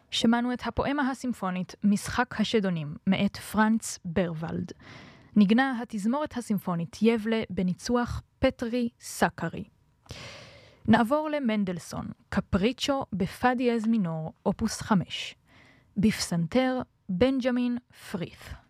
שמענו את הפואמה הסימפונית משחק השדונים מאת פרנץ ברוולד. נגנה התזמורת הסימפונית יבלה בניצוח פטרי סקרי. נעבור למנדלסון, קפריצ'ו בפא דיאז מינור, אופוס 5. בפסנתר בנג'מין פרית'.